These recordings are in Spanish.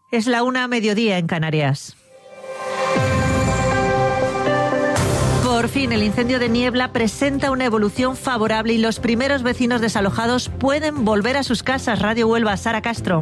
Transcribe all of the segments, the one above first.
Es la 1:00 en Canarias. Por fin, el incendio de Niebla presenta una evolución favorable y los primeros vecinos desalojados pueden volver a sus casas. Radio Huelva, Sara Castro.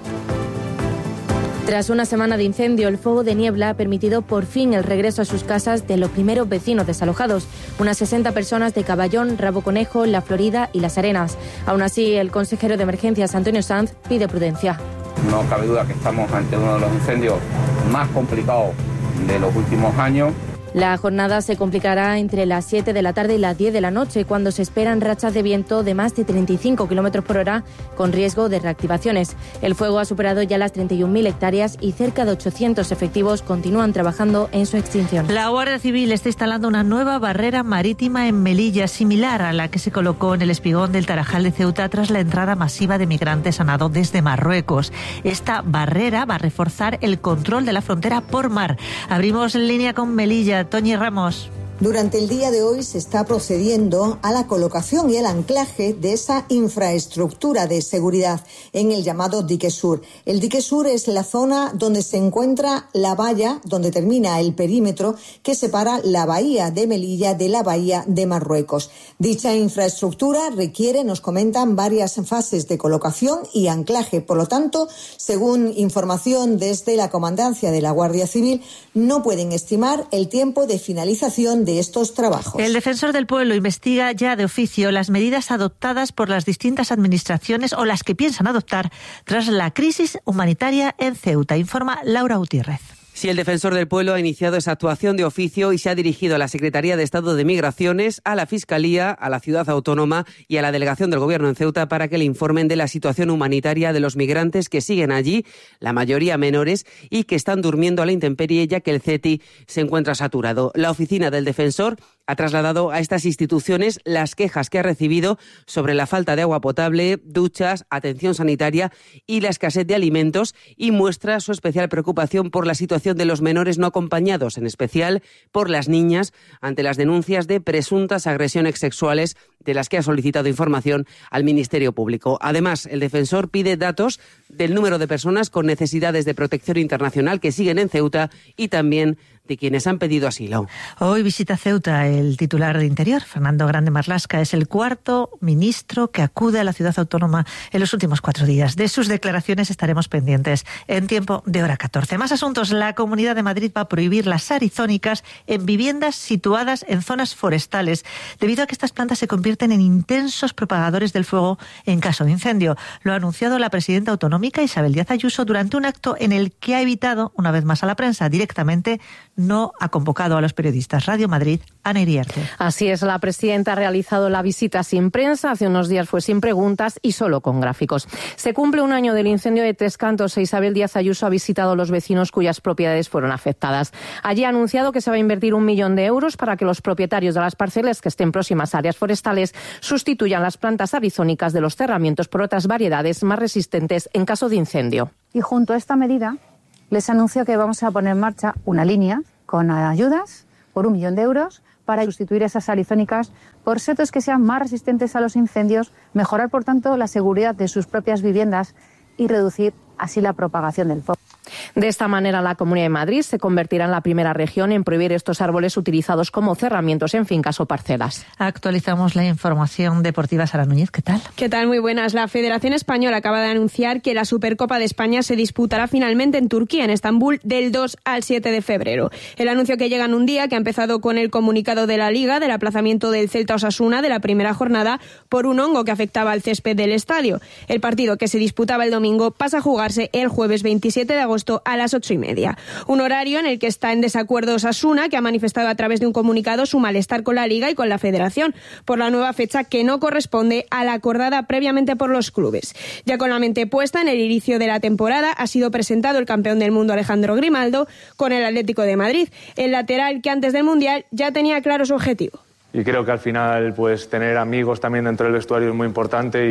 Tras una semana de incendio, el fuego de Niebla ha permitido por fin el regreso a sus casas de los primeros vecinos desalojados, unas 60 personas de Caballón, Rabo Conejo, La Florida y Las Arenas. Aún así, el consejero de Emergencias, Antonio Sanz, pide prudencia. No cabe duda que estamos ante uno de los incendios más complicados de los últimos años. La jornada se complicará entre las 7 de la tarde y las 10 de la noche, cuando se esperan rachas de viento de más de 35 km por hora, con riesgo de reactivaciones. El fuego ha superado ya las 31.000 hectáreas y cerca de 800 efectivos continúan trabajando en su extinción. La Guardia Civil está instalando una nueva barrera marítima en Melilla, similar a la que se colocó en el espigón del Tarajal de Ceuta tras la entrada masiva de migrantes a nado desde Marruecos. Esta barrera va a reforzar el control de la frontera por mar. Abrimos línea con Melilla. Toñi Ramos. Durante el día de hoy se está procediendo a la colocación y el anclaje de esa infraestructura de seguridad en el llamado dique sur. El dique sur es la zona donde se encuentra la valla, donde termina el perímetro que separa la bahía de Melilla de la bahía de Marruecos. Dicha infraestructura requiere, nos comentan, varias fases de colocación y anclaje. Por lo tanto, según información desde la Comandancia de la Guardia Civil, no pueden estimar el tiempo de finalización de estos trabajos. El defensor del pueblo investiga ya de oficio las medidas adoptadas por las distintas administraciones o las que piensan adoptar tras la crisis humanitaria en Ceuta, informa Laura Gutiérrez. Sí, el defensor del pueblo ha iniciado esa actuación de oficio y se ha dirigido a la Secretaría de Estado de Migraciones, a la Fiscalía, a la Ciudad Autónoma y a la Delegación del Gobierno en Ceuta para que le informen de la situación humanitaria de los migrantes que siguen allí, la mayoría menores, y que están durmiendo a la intemperie ya que el CETI se encuentra saturado. La oficina del defensor ha trasladado a estas instituciones las quejas que ha recibido sobre la falta de agua potable, duchas, atención sanitaria y la escasez de alimentos, y muestra su especial preocupación por la situación de los menores no acompañados, en especial por las niñas, ante las denuncias de presuntas agresiones sexuales de las que ha solicitado información al Ministerio Público. Además, el defensor pide datos del número de personas con necesidades de protección internacional que siguen en Ceuta y también de quienes han pedido asilo. Hoy visita Ceuta el titular de Interior, Fernando Grande Marlaska. Es el cuarto ministro que acude a la ciudad autónoma en los últimos 4 días. De sus declaraciones estaremos pendientes en tiempo de hora 14. Más asuntos. La Comunidad de Madrid va a prohibir las arizónicas en viviendas situadas en zonas forestales, debido a que estas plantas se convierten en intensos propagadores del fuego en caso de incendio. Lo ha anunciado la presidenta autonómica Isabel Díaz Ayuso durante un acto en el que ha evitado, una vez más a la prensa, directamente no ha convocado a los periodistas. Radio Madrid, Ana Iriarte. Así es, la presidenta ha realizado la visita sin prensa, hace unos días fue sin preguntas y solo con gráficos. Se cumple un año del incendio de Tres Cantos e Isabel Díaz Ayuso ha visitado a los vecinos cuyas propiedades fueron afectadas. Allí ha anunciado que se va a invertir 1 millón de euros para que los propietarios de las parcelas que estén próximas a áreas forestales sustituyan las plantas arizónicas de los cerramientos por otras variedades más resistentes en caso de incendio. Y junto a esta medida les anuncio que vamos a poner en marcha una línea con ayudas por 1 millón de euros para sustituir esas arizónicas por setos que sean más resistentes a los incendios, mejorar por tanto la seguridad de sus propias viviendas y reducir así la propagación del fuego. De esta manera, la Comunidad de Madrid se convertirá en la primera región en prohibir estos árboles utilizados como cerramientos en fincas o parcelas. Actualizamos la información deportiva. Sara Núñez, ¿qué tal? ¿Qué tal? Muy buenas. La Federación Española acaba de anunciar que la Supercopa de España se disputará finalmente en Turquía, en Estambul, del 2 al 7 de febrero. El anuncio que llega en un día que ha empezado con el comunicado de la Liga del aplazamiento del Celta Osasuna de la primera jornada por un hongo que afectaba al césped del estadio. El partido, que se disputaba el domingo, pasa a jugarse el jueves 27 de agosto a las 8:30. Un horario en el que está en desacuerdo Osasuna, que ha manifestado a través de un comunicado su malestar con la Liga y con la Federación por la nueva fecha que no corresponde a la acordada previamente por los clubes. Ya con la mente puesta en el inicio de la temporada, ha sido presentado el campeón del mundo Alejandro Grimaldo con el Atlético de Madrid, el lateral que antes del Mundial ya tenía claro su objetivo. Y creo que al final pues tener amigos también dentro del vestuario es muy importante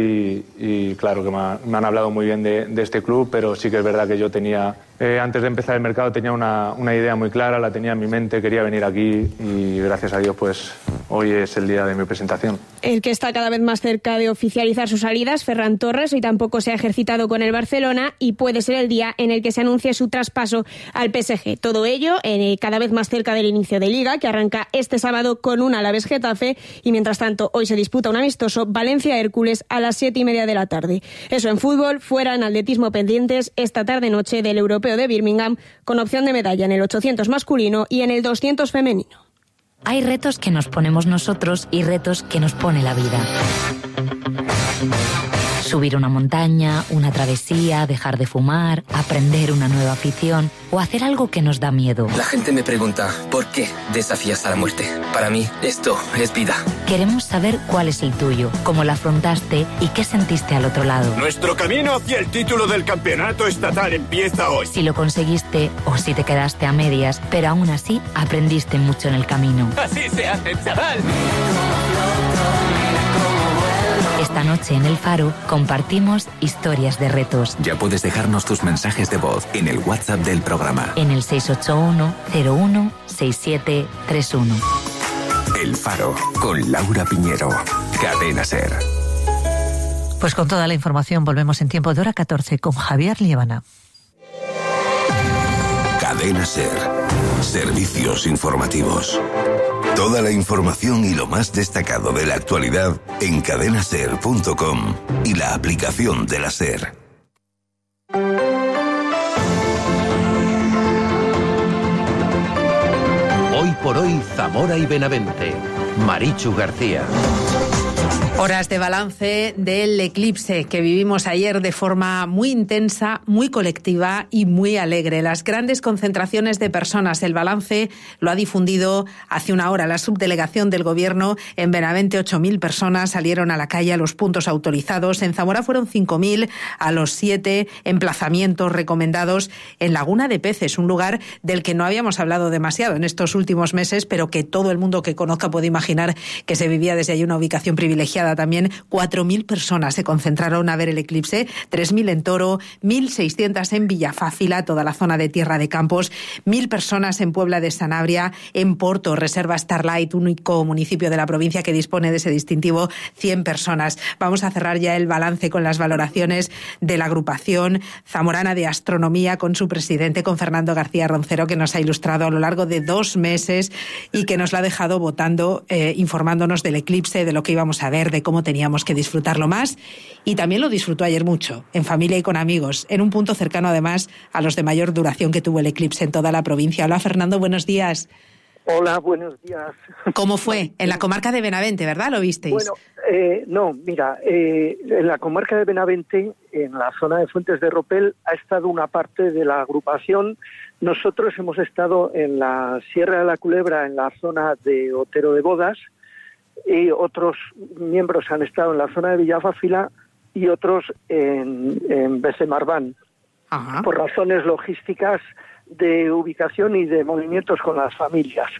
y claro que me han hablado muy bien de este club, pero sí que es verdad que yo tenía, antes de empezar el mercado tenía una idea muy clara, la tenía en mi mente, quería venir aquí y gracias a Dios pues hoy es el día de mi presentación. El que está cada vez más cerca de oficializar sus salidas, Ferran Torres, hoy tampoco se ha ejercitado con el Barcelona y puede ser el día en el que se anuncie su traspaso al PSG. Todo ello cada vez más cerca del inicio de Liga, que arranca este sábado con un Alavés Getafe, y mientras tanto hoy se disputa un amistoso Valencia-Hércules a las 7:30 de la tarde. Eso en fútbol. Fuera, en atletismo, pendientes esta tarde-noche del Europeo de Birmingham, con opción de medalla en el 800 masculino y en el 200 femenino. Hay retos que nos ponemos nosotros y retos que nos pone la vida. Subir una montaña, una travesía, dejar de fumar, aprender una nueva afición o hacer algo que nos da miedo. La gente me pregunta, ¿por qué desafías a la muerte? Para mí, esto es vida. Queremos saber cuál es el tuyo, cómo la afrontaste y qué sentiste al otro lado. Nuestro camino hacia el título del campeonato estatal empieza hoy. Si lo conseguiste o si te quedaste a medias, pero aún así aprendiste mucho en el camino. Así se hace, chaval. Esta noche en El Faro compartimos historias de retos. Ya puedes dejarnos tus mensajes de voz en el WhatsApp del programa. En el 681-01-6731. El Faro, con Laura Piñero. Cadena SER. Pues con toda la información volvemos en tiempo de hora 14 con Javier Liébana. Cadena SER. Servicios informativos. Toda la información y lo más destacado de la actualidad en cadenaser.com y la aplicación de la SER. Hoy por hoy, Zamora y Benavente. Marichu García. Horas de balance del eclipse que vivimos ayer de forma muy intensa, muy colectiva y muy alegre. Las grandes concentraciones de personas. El balance lo ha difundido hace una hora la subdelegación del Gobierno. En Benavente 8.000 personas salieron a la calle a los puntos autorizados. En Zamora fueron 5.000 a los 7 emplazamientos recomendados en Laguna de Peces, un lugar del que no habíamos hablado demasiado en estos últimos meses, pero que todo el mundo que conozca puede imaginar que se vivía desde allí una ubicación privilegiada. También 4.000 personas se concentraron a ver el eclipse, 3.000 en Toro, 1.600 en Villafáfila, toda la zona de Tierra de Campos, 1.000 personas en Puebla de Sanabria, en Porto, Reserva Starlight, único municipio de la provincia que dispone de ese distintivo, 100 personas. Vamos a cerrar ya el balance con las valoraciones de la agrupación zamorana de astronomía con su presidente, con Fernando García Roncero, que nos ha ilustrado a lo largo de 2 meses y que nos la ha dejado votando, informándonos del eclipse, de lo que íbamos a ver, de cómo teníamos que disfrutarlo más, y también lo disfrutó ayer mucho, en familia y con amigos, en un punto cercano además a los de mayor duración que tuvo el eclipse en toda la provincia. Hola Fernando, buenos días. Hola, buenos días. ¿Cómo fue? En la comarca de Benavente, ¿verdad? ¿Lo visteis? Bueno, no, mira, en la comarca de Benavente, en la zona de Fuentes de Ropel, ha estado una parte de la agrupación. Nosotros hemos estado en la Sierra de la Culebra, en la zona de Otero de Bodas, y otros miembros han estado en la zona de Villafáfila y otros en Besemarbán, por razones logísticas de ubicación y de movimientos con las familias.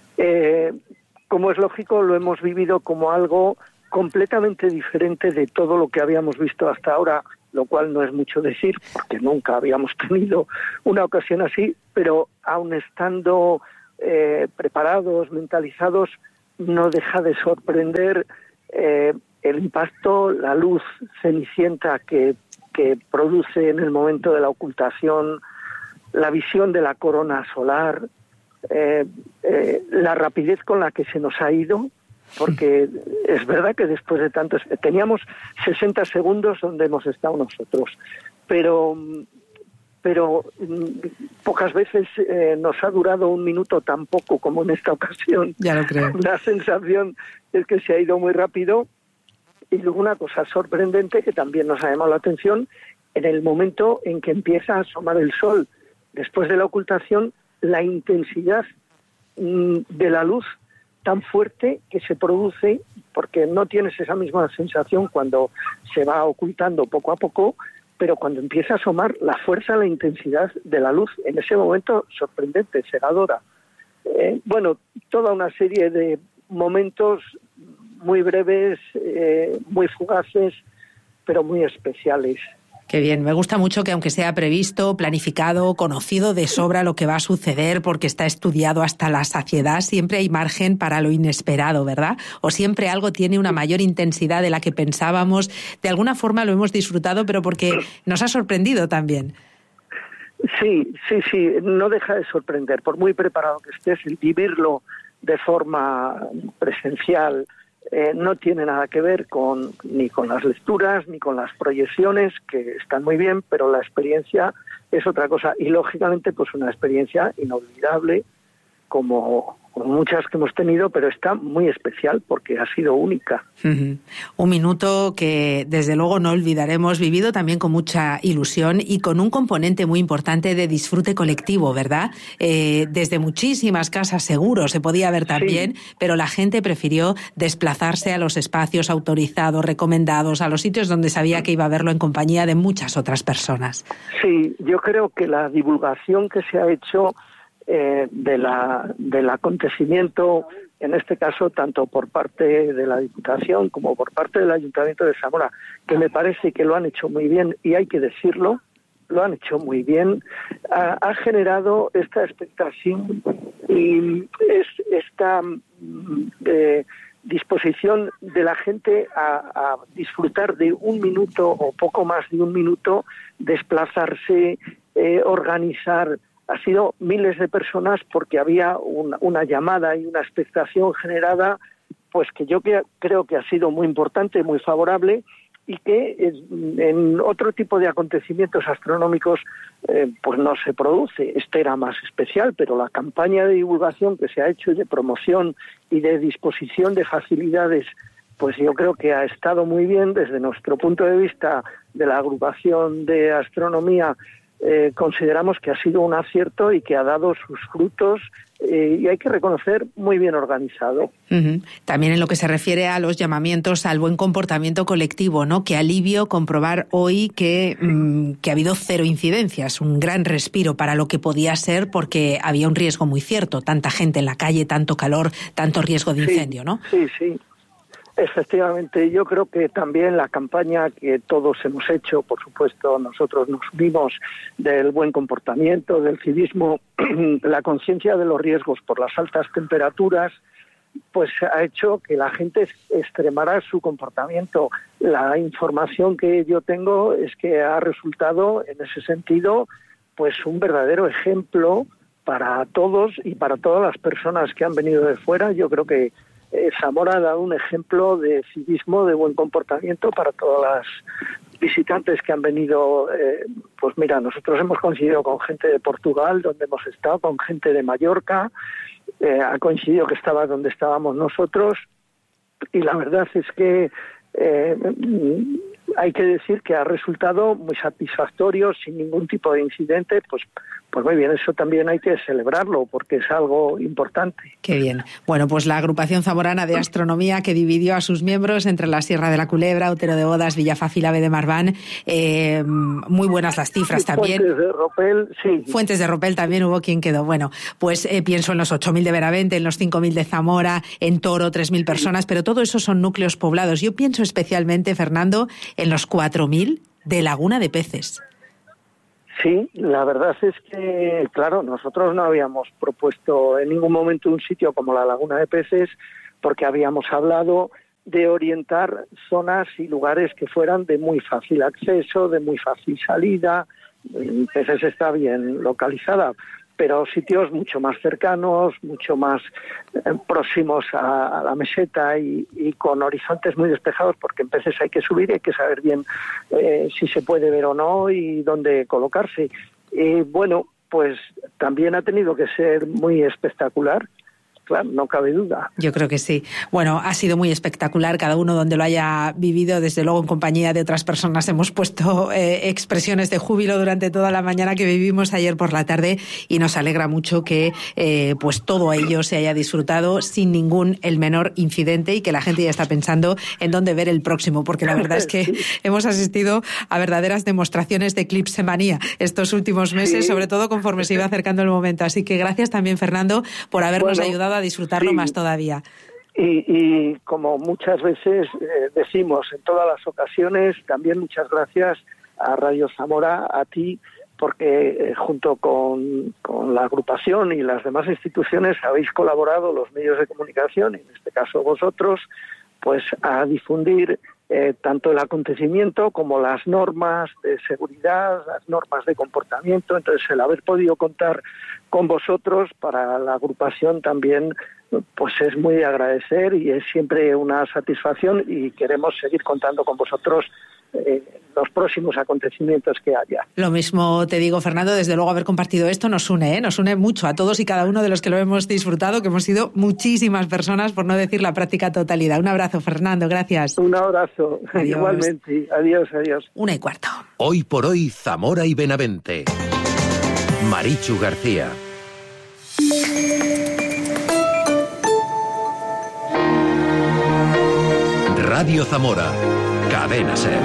Como es lógico, lo hemos vivido como algo completamente diferente de todo lo que habíamos visto hasta ahora, lo cual no es mucho decir, porque nunca habíamos tenido una ocasión así, pero aun estando preparados, mentalizados, no deja de sorprender el impacto, la luz cenicienta que produce en el momento de la ocultación, la visión de la corona solar, la rapidez con la que se nos ha ido, porque es verdad que después de tantos... Teníamos 60 segundos donde hemos estado nosotros, pero pocas veces nos ha durado 1 minuto tan poco como en esta ocasión. Ya lo creo. La sensación es que se ha ido muy rápido. Y luego una cosa sorprendente que también nos ha llamado la atención, en el momento en que empieza a asomar el sol, después de la ocultación, la intensidad de la luz tan fuerte que se produce, porque no tienes esa misma sensación cuando se va ocultando poco a poco, pero cuando empieza a asomar la fuerza, la intensidad de la luz, en ese momento sorprendente, cegadora. Bueno, toda una serie de momentos muy breves, muy fugaces, pero muy especiales. Qué bien, me gusta mucho que aunque sea previsto, planificado, conocido de sobra lo que va a suceder porque está estudiado hasta la saciedad, siempre hay margen para lo inesperado, ¿verdad? O siempre algo tiene una mayor intensidad de la que pensábamos. De alguna forma lo hemos disfrutado, pero porque nos ha sorprendido también. Sí, no deja de sorprender. Por muy preparado que estés, el vivirlo de forma presencial no tiene nada que ver ni con las lecturas ni con las proyecciones, que están muy bien, pero la experiencia es otra cosa. Y lógicamente pues una experiencia inolvidable, como muchas que hemos tenido, pero está muy especial porque ha sido única. Un minuto que desde luego no olvidaremos, vivido también con mucha ilusión y con un componente muy importante de disfrute colectivo, ¿verdad? Desde muchísimas casas seguro se podía ver también, pero la gente prefirió desplazarse a los espacios autorizados, recomendados, a los sitios donde sabía que iba a verlo en compañía de muchas otras personas. Sí, yo creo que la divulgación que se ha hecho del acontecimiento, en este caso tanto por parte de la Diputación como por parte del Ayuntamiento de Zamora, que me parece que lo han hecho muy bien, y hay que decirlo, lo han hecho muy bien, ha generado esta expectación y esta disposición de la gente a disfrutar de un minuto o poco más de un minuto, desplazarse, organizar. Ha sido miles de personas porque había una llamada y una expectación generada, pues que yo creo que ha sido muy importante, muy favorable, y que en otro tipo de acontecimientos astronómicos pues no se produce. Este era más especial, pero la campaña de divulgación que se ha hecho, de promoción y de disposición de facilidades, pues yo creo que ha estado muy bien. Desde nuestro punto de vista de la agrupación de astronomía, consideramos que ha sido un acierto y que ha dado sus frutos, y hay que reconocer, muy bien organizado. También en lo que se refiere a los llamamientos al buen comportamiento colectivo, ¿no? Qué alivio comprobar hoy que ha habido 0 incidencias, un gran respiro para lo que podía ser, porque había un riesgo muy cierto, tanta gente en la calle, tanto calor, tanto riesgo de incendio, ¿no? Sí. Efectivamente, yo creo que también la campaña que todos hemos hecho, por supuesto, nosotros nos unimos, del buen comportamiento, del civismo, la conciencia de los riesgos por las altas temperaturas, pues ha hecho que la gente extremara su comportamiento. La información que yo tengo es que ha resultado, en ese sentido, pues un verdadero ejemplo para todos y para todas las personas que han venido de fuera. Yo creo que Zamora ha dado un ejemplo de civismo, de buen comportamiento para todas las visitantes que han venido. Pues mira, nosotros hemos coincidido con gente de Portugal, donde hemos estado, con gente de Mallorca, ha coincidido que estaba donde estábamos nosotros, y la verdad es que hay que decir que ha resultado muy satisfactorio, sin ningún tipo de incidente. Pues muy bien, eso también hay que celebrarlo porque es algo importante. Qué bien. Bueno, pues la agrupación zamorana de astronomía, que dividió a sus miembros entre la Sierra de la Culebra, Otero de Bodas, Villafácil, Ave de Marván, muy buenas las cifras también. Fuentes de Ropel, sí. Fuentes de Ropel también hubo quien quedó. Bueno, pues pienso en los 8.000 de Benavente, en los 5.000 de Zamora, en Toro 3.000 personas, pero todo eso son núcleos poblados. Yo pienso especialmente, Fernando, en los 4.000 de Laguna de Peces. Sí, la verdad es que, claro, nosotros no habíamos propuesto en ningún momento un sitio como la Laguna de Peces, porque habíamos hablado de orientar zonas y lugares que fueran de muy fácil acceso, de muy fácil salida. Peces está bien localizada, pero sitios mucho más cercanos, mucho más próximos a la meseta y con horizontes muy despejados, porque en Peces hay que subir y hay que saber bien si se puede ver o no y dónde colocarse. Y bueno, pues también ha tenido que ser muy espectacular. Claro, no cabe duda. Yo creo que sí. Bueno, ha sido muy espectacular, cada uno donde lo haya vivido, desde luego en compañía de otras personas hemos puesto expresiones de júbilo durante toda la mañana que vivimos ayer por la tarde, y nos alegra mucho que pues todo ello se haya disfrutado sin el menor incidente, y que la gente ya está pensando en dónde ver el próximo, porque la verdad es que hemos asistido a verdaderas demostraciones de eclipse manía estos últimos meses, sobre todo conforme se iba acercando el momento. Así que gracias también, Fernando, por habernos ayudado a disfrutarlo más todavía. Y como muchas veces decimos en todas las ocasiones, también muchas gracias a Radio Zamora, a ti, porque junto con la agrupación y las demás instituciones habéis colaborado, los medios de comunicación, en este caso vosotros, pues a difundir tanto el acontecimiento como las normas de seguridad, las normas de comportamiento. Entonces, el haber podido contar con vosotros para la agrupación también pues es muy de agradecer y es siempre una satisfacción, y queremos seguir contando con vosotros los próximos acontecimientos que haya. Lo mismo te digo, Fernando, desde luego haber compartido esto nos une mucho a todos y cada uno de los que lo hemos disfrutado, que hemos sido muchísimas personas, por no decir la práctica totalidad. Un abrazo, Fernando, gracias. Un abrazo, adiós. Igualmente, adiós. 1:15. Hoy por hoy, Zamora y Benavente. Marichu García. Radio Zamora. Cadena SER.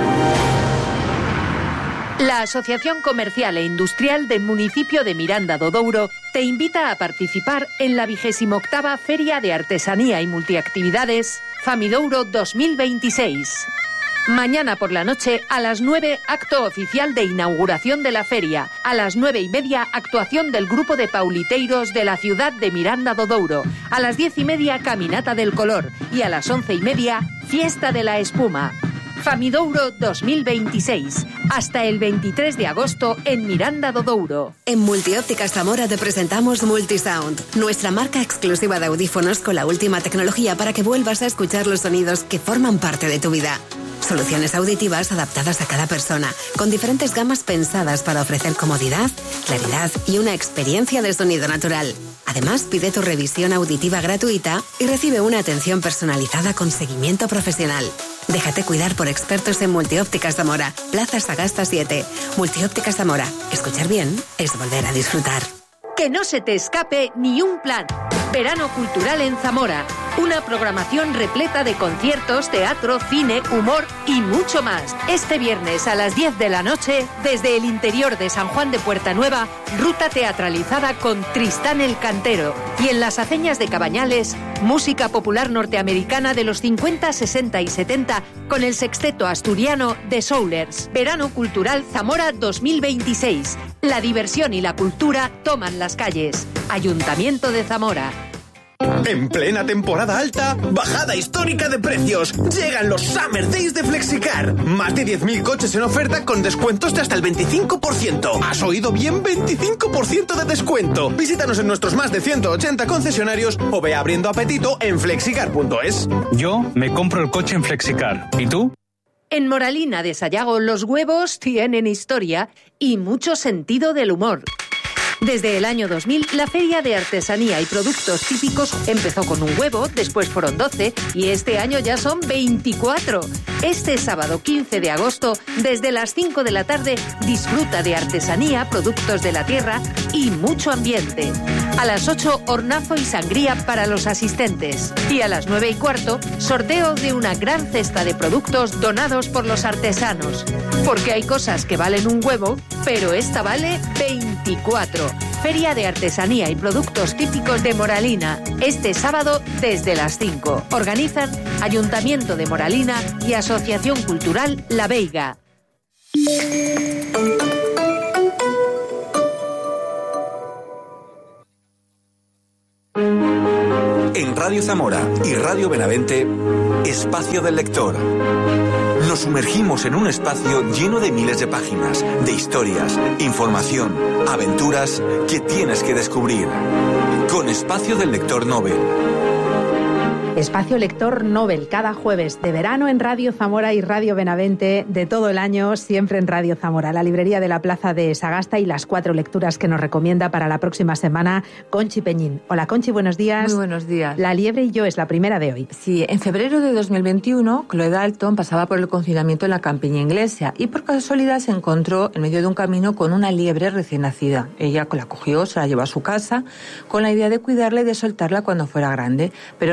La Asociación Comercial e Industrial del municipio de Miranda do Douro te invita a participar en la 28ª Feria de Artesanía y Multiactividades Famidouro 2026. Mañana por la noche, a las 9, acto oficial de inauguración de la feria. A las 9:30, actuación del grupo de pauliteiros de la ciudad de Miranda do Douro. A las 10:30, caminata del color. Y a las 11:30, fiesta de la espuma. Famidouro 2026. Hasta el 23 de agosto en Miranda do Douro. En Multiópticas Zamora te presentamos Multisound, nuestra marca exclusiva de audífonos con la última tecnología para que vuelvas a escuchar los sonidos que forman parte de tu vida. Soluciones auditivas adaptadas a cada persona, con diferentes gamas pensadas para ofrecer comodidad, claridad y una experiencia de sonido natural. Además, pide tu revisión auditiva gratuita y recibe una atención personalizada con seguimiento profesional. Déjate cuidar por expertos en Multiópticas Zamora, Plaza Sagasta 7. Multiópticas Zamora. Escuchar bien es volver a disfrutar. Que no se te escape ni un plan. Verano Cultural en Zamora. Una programación repleta de conciertos, teatro, cine, humor y mucho más. Este viernes a las 10 de la noche, desde el interior de San Juan de Puerta Nueva, ruta teatralizada con Tristán el Cantero. Y en las aceñas de Cabañales, música popular norteamericana de los 50, 60 y 70 con el sexteto asturiano The Soulers. Verano Cultural Zamora 2026. La diversión y la cultura toman las calles. Ayuntamiento de Zamora. En plena temporada alta, bajada histórica de precios. Llegan los Summer Days de Flexicar. Más de 10.000 coches en oferta con descuentos de hasta el 25%. ¿Has oído bien? 25% de descuento. Visítanos en nuestros más de 180 concesionarios o ve abriendo apetito en flexicar.es. Yo me compro el coche en Flexicar. ¿Y tú? En Moralina de Sayago, los huevos tienen historia y mucho sentido del humor. Desde el año 2000, la Feria de Artesanía y Productos Típicos empezó con un huevo, después fueron 12 y este año ya son 24. Este sábado 15 de agosto, desde las 5 de la tarde, disfruta de artesanía, productos de la tierra y mucho ambiente. A las 8, hornazo y sangría para los asistentes. Y a las 9:15, sorteo de una gran cesta de productos donados por los artesanos. Porque hay cosas que valen un huevo, pero esta vale 24. Feria de Artesanía y Productos Típicos de Moralina, este sábado desde las 5. Organizan Ayuntamiento de Moralina y Asociación Cultural La Veiga. En Radio Zamora y Radio Benavente, Espacio del Lector. Nos sumergimos en un espacio lleno de miles de páginas, de historias, información, aventuras que tienes que descubrir. Con Espacio del Lector Nobel. Espacio Lector Nobel, cada jueves de verano en Radio Zamora y Radio Benavente, de todo el año siempre en Radio Zamora, la librería de la Plaza de Sagasta y las 4 lecturas que nos recomienda para la próxima semana Conchi Peñín. Hola Conchi, buenos días. Muy buenos días. La liebre y yo es la primera de hoy. Sí, en febrero de 2021, Chloe Dalton pasaba por el confinamiento en la campiña inglesa y por casualidad se encontró en medio de un camino con una liebre recién nacida. Ella la cogió, se la llevó a su casa con la idea de cuidarla y de soltarla cuando fuera grande, pero no imaginaba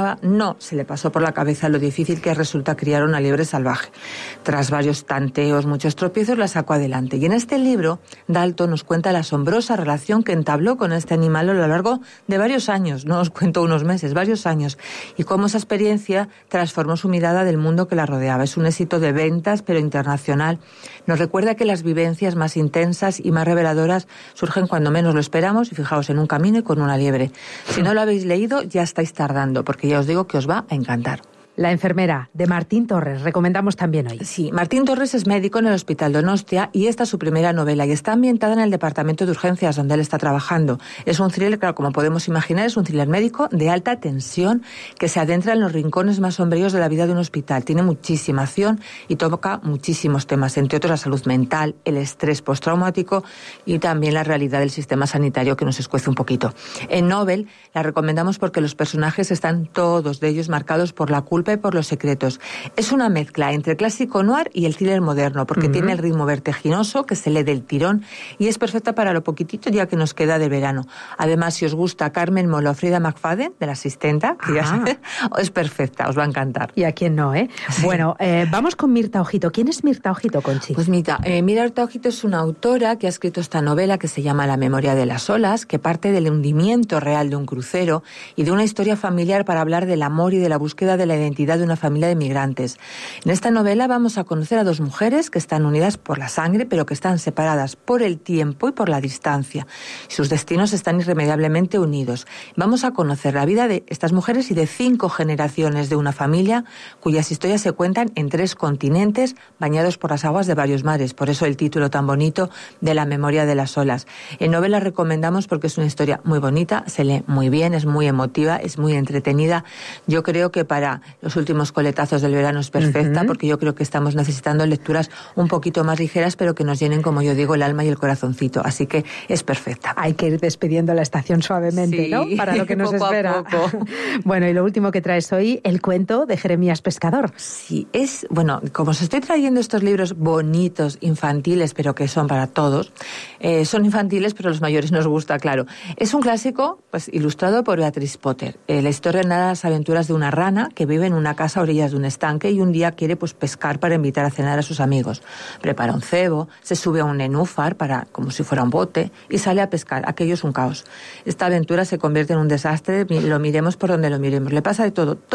acompañaba no se le pasó por la cabeza lo difícil que resulta criar una liebre salvaje. Tras varios tanteos, muchos tropiezos, la sacó adelante. Y en este libro, Dalton nos cuenta la asombrosa relación que entabló con este animal a lo largo de varios años, no os cuento unos meses, varios años, y cómo esa experiencia transformó su mirada del mundo que la rodeaba. Es un éxito de ventas, pero internacional. Nos recuerda que las vivencias más intensas y más reveladoras surgen cuando menos lo esperamos, y fijaos, en un camino y con una liebre. Si no lo habéis leído, ya estáis tardando, porque ya os digo que os va a encantar. La enfermera, de Martín Torres, recomendamos también hoy. Sí, Martín Torres es médico en el Hospital Donostia y esta es su primera novela y está ambientada en el departamento de urgencias donde él está trabajando. Es un thriller, claro, como podemos imaginar, es un thriller médico de alta tensión que se adentra en los rincones más sombríos de la vida de un hospital. Tiene muchísima acción y toca muchísimos temas, entre otros la salud mental, el estrés postraumático y también la realidad del sistema sanitario que nos escuece un poquito. En Nobel la recomendamos porque los personajes están todos de ellos marcados por la culpa y por los secretos. Es una mezcla entre clásico noir y el thriller moderno, porque tiene el ritmo vertiginoso que se lee del tirón y es perfecta para lo poquitito ya que nos queda de verano. Además, si os gusta Carmen Molo o Frida McFadden, de la asistenta, que ya sabes, es perfecta, os va a encantar. Y a quién no, ¿eh? Sí. Bueno, vamos con Mirta Ojito. ¿Quién es Mirta Ojito, Conchi? Pues Mirta Ojito es una autora que ha escrito esta novela que se llama La memoria de las olas, que parte del hundimiento real de un crucero y de una historia familiar para hablar del amor y de la búsqueda de la identidad de una familia de migrantes. En esta novela vamos a conocer a dos mujeres que están unidas por la sangre, pero que están separadas por el tiempo y por la distancia. Sus destinos están irremediablemente unidos. Vamos a conocer la vida de estas mujeres y de 5 generaciones de una familia cuyas historias se cuentan en 3 continentes bañados por las aguas de varios mares. Por eso el título tan bonito de La memoria de las olas. En novela recomendamos porque es una historia muy bonita, se lee muy bien, es muy emotiva, es muy entretenida. Yo creo que para los últimos coletazos del verano es perfecta, porque yo creo que estamos necesitando lecturas un poquito más ligeras, pero que nos llenen, como yo digo, el alma y el corazoncito. Así que es perfecta. Hay que ir despidiendo la estación suavemente, sí, ¿no? Para lo que nos poco espera. A poco. Bueno, y lo último que traes hoy, el cuento de Jeremías Pescador. Sí, bueno, como os estoy trayendo estos libros bonitos, infantiles, pero que son para todos, son infantiles, pero a los mayores nos gusta, claro. Es un clásico, pues ilustrado por Beatriz Potter. La historia narra las aventuras de una rana que vive en una casa a orillas de un estanque y un día quiere pues pescar para invitar a cenar a sus amigos. Prepara un cebo, se sube a un nenúfar como si fuera un bote y sale a pescar. Aquello es un caos. Esta aventura se convierte en un desastre, lo miremos por donde lo miremos. Le pasa de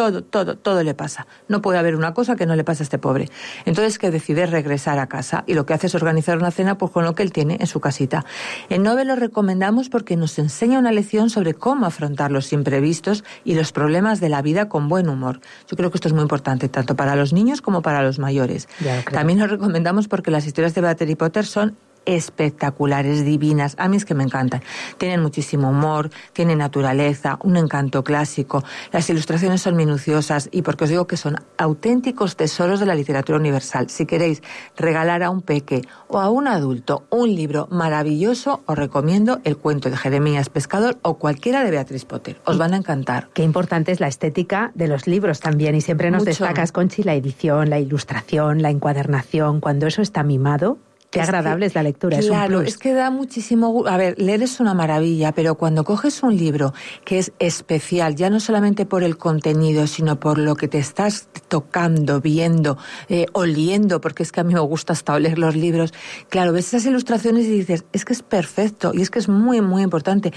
todo le pasa. No puede haber una cosa que no le pase a este pobre. Entonces que decide regresar a casa y lo que hace es organizar una cena pues con lo que él tiene en su casita. En Nobel lo recomendamos porque nos enseña una lección sobre cómo afrontar los imprevistos y los problemas de la vida con buen humor. Yo creo que esto es muy importante, tanto para los niños como para los mayores. También lo recomendamos porque las historias de Beatriz Potter son espectaculares, divinas. A mí es que me encantan. Tienen muchísimo humor, tienen naturaleza, un encanto clásico. Las ilustraciones son minuciosas y porque os digo que son auténticos tesoros de la literatura universal. Si queréis regalar a un peque o a un adulto un libro maravilloso, os recomiendo el cuento de Jeremías Pescador o cualquiera de Beatriz Potter. Os van a encantar. Qué importante es la estética de los libros también y siempre nos destacas, Conchi, la edición, la ilustración, la encuadernación. Cuando eso está mimado, qué agradable es la lectura. Claro, es un plus. Es que da muchísimo gusto. A ver, leer es una maravilla, pero cuando coges un libro que es especial, ya no solamente por el contenido, sino por lo que te estás tocando, viendo, oliendo, porque es que a mí me gusta hasta oler los libros. Claro, ves esas ilustraciones y dices, es que es perfecto, y es que es muy, muy importante.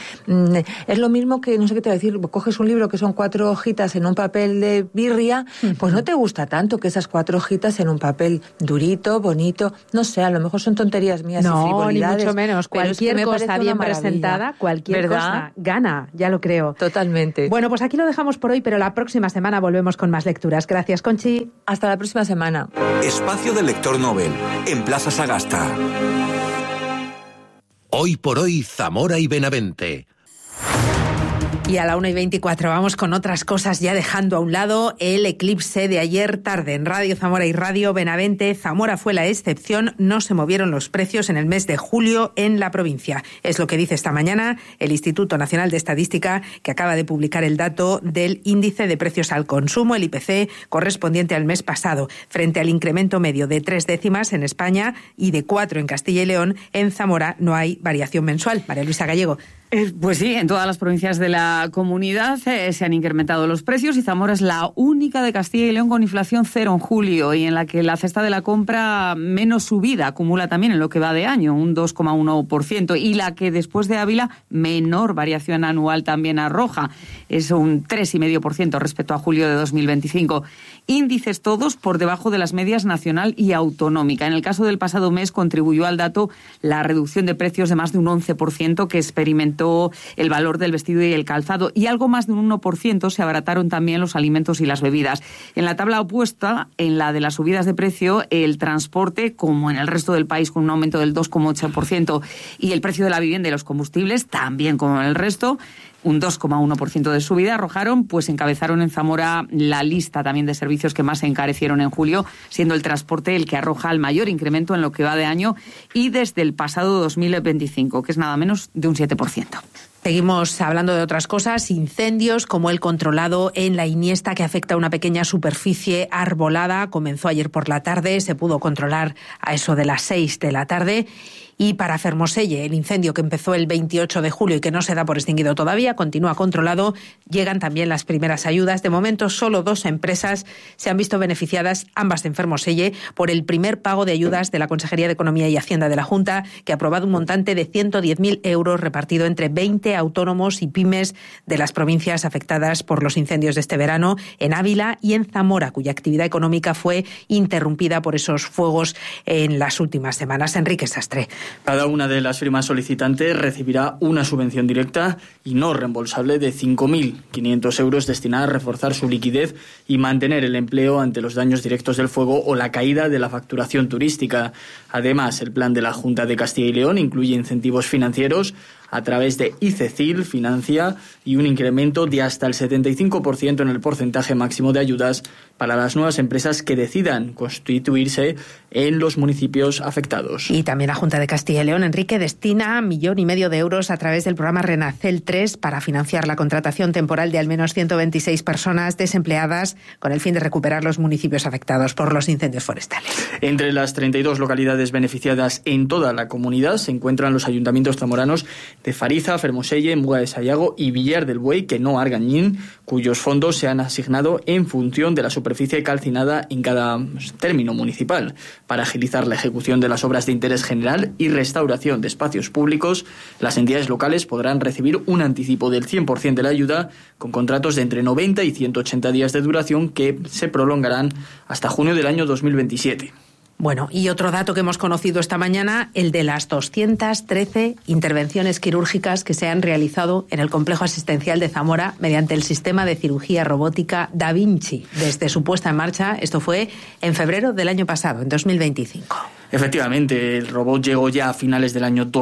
Es lo mismo que, no sé qué te voy a decir, coges un libro que son 4 hojitas en un papel de birria, pues no te gusta tanto que esas 4 hojitas en un papel durito, bonito, no sé, a lo mejor son tonterías mías y frivolidades. Ni mucho menos. Cualquier cosa bien presentada, cualquier ¿verdad? cosa gana, ya lo creo. Totalmente. Bueno, pues aquí lo dejamos por hoy, pero la próxima semana volvemos con más lecturas. Gracias, Conchi. Hasta la próxima semana. Espacio del lector Nobel, en Plaza Sagasta. Hoy por hoy, Zamora y Benavente. Y a la 1:24 vamos con otras cosas, ya dejando a un lado el eclipse de ayer tarde. En Radio Zamora y Radio Benavente, Zamora fue la excepción, no se movieron los precios en el mes de julio en la provincia. Es lo que dice esta mañana el Instituto Nacional de Estadística, que acaba de publicar el dato del índice de precios al consumo, el IPC, correspondiente al mes pasado. Frente al incremento medio de 3 décimas en España y de 4 en Castilla y León, en Zamora no hay variación mensual. María Luisa Gallego. Pues sí, en todas las provincias de la la comunidad se han incrementado los precios y Zamora es la única de Castilla y León con inflación cero en julio y en la que la cesta de la compra menos subida acumula también en lo que va de año, un 2,1%, y la que después de Ávila menor variación anual también arroja, es un 3,5% respecto a julio de 2025. Índices todos por debajo de las medias nacional y autonómica. En el caso del pasado mes contribuyó al dato la reducción de precios de más de un 11% que experimentó el valor del vestido y el calzado, y algo más de un 1% se abarataron también los alimentos y las bebidas. En la tabla opuesta, en la de las subidas de precio, el transporte, como en el resto del país, con un aumento del 2,8%, y el precio de la vivienda y los combustibles, también como en el resto, un 2,1% de subida, encabezaron en Zamora la lista también de servicios que más se encarecieron en julio, siendo el transporte el que arroja el mayor incremento en lo que va de año y desde el pasado 2025, que es nada menos de un 7%. Seguimos hablando de otras cosas, incendios como el controlado en La Iniesta, que afecta a una pequeña superficie arbolada. Comenzó ayer por la tarde, se pudo controlar a eso de las 6 de la tarde. Y para Fermoselle, el incendio que empezó el 28 de julio y que no se da por extinguido todavía, continúa controlado. Llegan también las primeras ayudas. De momento, solo 2 empresas se han visto beneficiadas, ambas en Fermoselle, por el primer pago de ayudas de la Consejería de Economía y Hacienda de la Junta, que ha aprobado un montante de 110.000 euros repartido entre 20 autónomos y pymes de las provincias afectadas por los incendios de este verano, en Ávila y en Zamora, cuya actividad económica fue interrumpida por esos fuegos en las últimas semanas. Enrique Sastre. Cada una de las firmas solicitantes recibirá una subvención directa y no reembolsable de 5.500 euros destinada a reforzar su liquidez y mantener el empleo ante los daños directos del fuego o la caída de la facturación turística. Además, el plan de la Junta de Castilla y León incluye incentivos financieros a través de ICECIL Financia y un incremento de hasta el 75% en el porcentaje máximo de ayudas para las nuevas empresas que decidan constituirse en los municipios afectados. Y también la Junta de Castilla y León, Enrique, destina 1,5 millones de euros a través del programa Renacel 3 para financiar la contratación temporal de al menos 126 personas desempleadas con el fin de recuperar los municipios afectados por los incendios forestales. Entre las 32 localidades beneficiadas en toda la comunidad se encuentran los ayuntamientos zamoranos de Fariza, Fermoselle, Muga de Sayago y Villar del Buey, que no Argañín, cuyos fondos se han asignado en función de la superficie calcinada en cada término municipal. Para agilizar la ejecución de las obras de interés general y restauración de espacios públicos, las entidades locales podrán recibir un anticipo del 100% de la ayuda con contratos de entre 90 y 180 días de duración que se prolongarán hasta junio del año 2027. Bueno, y otro dato que hemos conocido esta mañana, el de las 213 intervenciones quirúrgicas que se han realizado en el complejo asistencial de Zamora mediante el sistema de cirugía robótica Da Vinci. Desde su puesta en marcha, esto fue en febrero del año pasado, en 2025. Efectivamente, el robot llegó ya a finales del año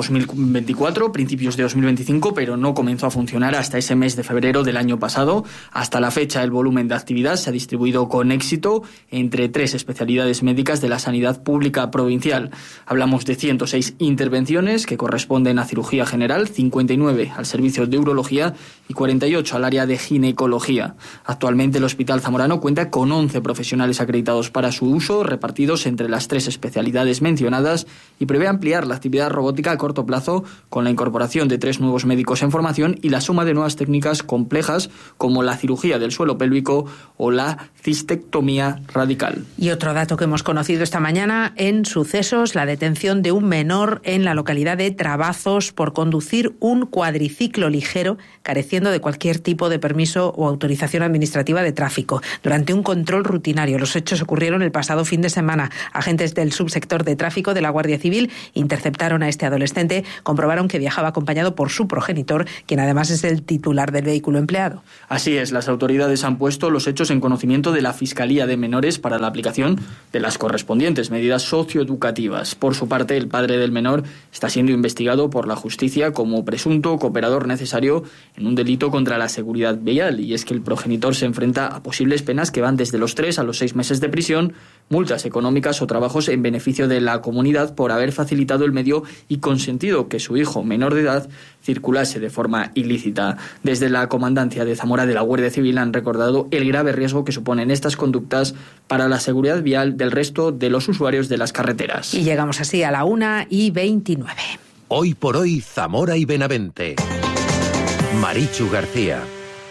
2024, principios de 2025, pero no comenzó a funcionar hasta ese mes de febrero del año pasado. Hasta la fecha, el volumen de actividad se ha distribuido con éxito entre 3 especialidades médicas de la sanidad pública provincial. Hablamos de 106 intervenciones que corresponden a cirugía general, 59 al servicio de urología y 48 al área de ginecología. Actualmente el Hospital Zamorano cuenta con 11 profesionales acreditados para su uso, repartidos entre las 3 especialidades mencionadas, y prevé ampliar la actividad robótica a corto plazo con la incorporación de 3 nuevos médicos en formación y la suma de nuevas técnicas complejas como la cirugía del suelo pélvico o la cistectomía radical. Y otro dato que hemos conocido esta mañana en Sucesos, la detención de un menor en la localidad de Trabazos por conducir un cuadriciclo ligero careciendo de cualquier tipo de permiso o autorización administrativa de tráfico. Durante un control rutinario, los hechos ocurrieron el pasado fin de semana. Agentes del subsector de tráfico de la Guardia Civil interceptaron a este adolescente, comprobaron que viajaba acompañado por su progenitor, quien además es el titular del vehículo empleado. Así es, las autoridades han puesto los hechos en conocimiento de la Fiscalía de Menores para la aplicación de las correspondientes medidas socioeducativas. Por su parte, el padre del menor está siendo investigado por la justicia como presunto cooperador necesario en un delito contra la seguridad vial, y es que el progenitor se enfrenta a posibles penas que van desde los 3 a los 6 meses de prisión, multas económicas o trabajos en beneficio de la comunidad por haber facilitado el medio y consentido que su hijo menor de edad circulase de forma ilícita. Desde la Comandancia de Zamora de la Guardia Civil han recordado el grave riesgo que suponen estas conductas para la seguridad vial del resto de los usuarios de las carreteras. Y llegamos así a la 1:29. Hoy por hoy, Zamora y Benavente. Marichu García.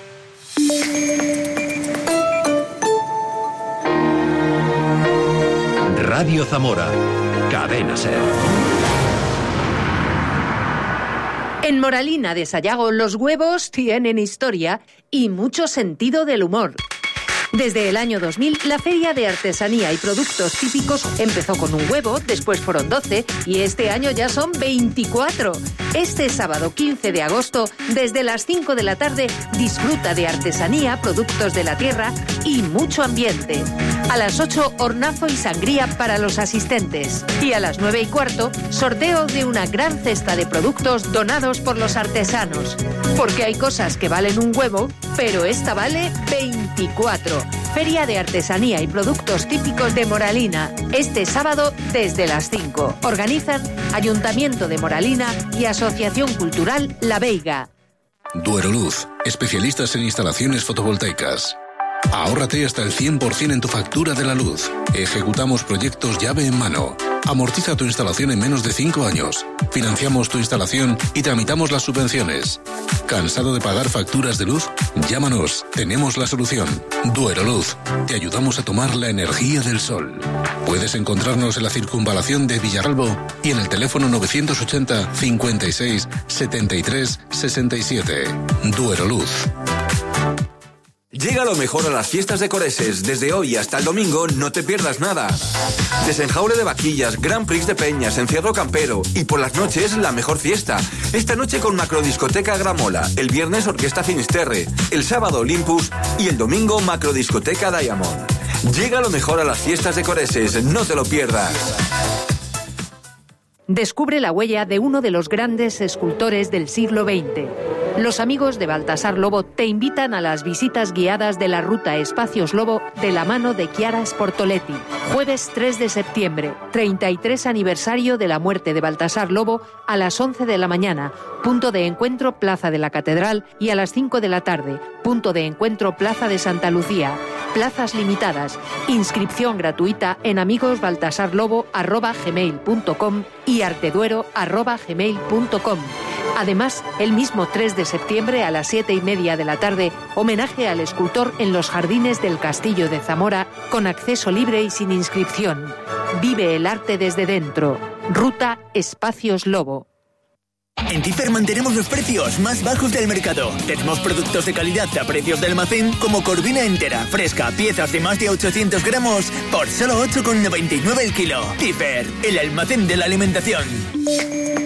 Radio Zamora, Cadena SER. En Moralina de Sayago, los huevos tienen historia y mucho sentido del humor. Desde el año 2000, la Feria de Artesanía y Productos Típicos empezó con un huevo, después fueron 12 y este año ya son 24. Este sábado 15 de agosto, desde las 5 de la tarde, disfruta de artesanía, productos de la tierra y mucho ambiente. A las 8, hornazo y sangría para los asistentes. Y a las 9:15, sorteo de una gran cesta de productos donados por los artesanos. Porque hay cosas que valen un huevo, pero esta vale 24. Feria de Artesanía y Productos Típicos de Moralina, este sábado desde las 5. Organizan Ayuntamiento de Moralina y Asociación Cultural La Veiga. Dueroluz, especialistas en instalaciones fotovoltaicas. Ahórrate hasta el 100% en tu factura de la luz. Ejecutamos proyectos llave en mano. Amortiza tu instalación en menos de 5 años. Financiamos tu instalación y tramitamos las subvenciones. ¿Cansado de pagar facturas de luz? Llámanos, tenemos la solución. Dueroluz, te ayudamos a tomar la energía del sol. Puedes encontrarnos en la circunvalación de Villaralbo y en el teléfono 980 56 73 67. Dueroluz. Llega lo mejor a las fiestas de Coreses. Desde hoy hasta el domingo no te pierdas nada. Desenjaule de vaquillas, Grand Prix de peñas, encierro campero y por las noches la mejor fiesta. Esta noche con Macrodiscoteca Gramola, el viernes Orquesta Finisterre, el sábado Olympus y el domingo Macrodiscoteca Diamond. Llega lo mejor a las fiestas de Coreses, no te lo pierdas. Descubre la huella de uno de los grandes escultores del siglo XX. Los amigos de Baltasar Lobo te invitan a las visitas guiadas de la ruta Espacios Lobo de la mano de Chiara Sportoletti. Jueves 3 de septiembre, 33 aniversario de la muerte de Baltasar Lobo, a las 11 de la mañana, punto de encuentro Plaza de la Catedral, y a las 5 de la tarde, punto de encuentro Plaza de Santa Lucía. Plazas limitadas. Inscripción gratuita en amigosbaltasarlobo@gmail.com y arteduero@gmail.com. Además, el mismo 3 de septiembre a las 7:30 de la tarde, homenaje al escultor en los jardines del Castillo de Zamora, con acceso libre y sin inscripción. Vive el arte desde dentro. Ruta Espacios Lobo. En Tifer mantenemos los precios más bajos del mercado. Tenemos productos de calidad a precios de almacén como corvina entera, fresca, piezas de más de 800 gramos por solo 8,99 el kilo. Tifer, el almacén de la alimentación.